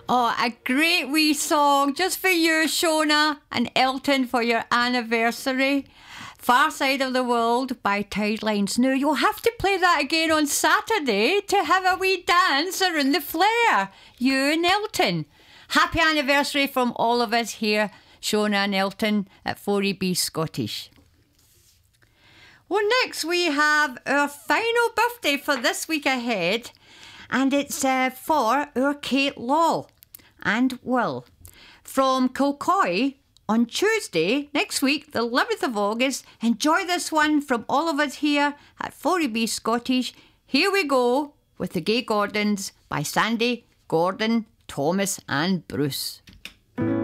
Oh, a great wee song just for you, Shona, and Elton for your anniversary. Far Side of the World by Tidelines. Now, you'll have to play that again on Saturday to have a wee dance around the flare. You and Elton. Happy anniversary from all of us here, Shona and Elton at 4EB Scottish. Well, next we have our final birthday for this week ahead, and it's for our Kate Law and Will from Kilcoy on Tuesday next week, the 11th of August. Enjoy this one from all of us here at 4EB Scottish. Here we go with the Gay Gordons by Sandy, Gordon, Thomas and Bruce.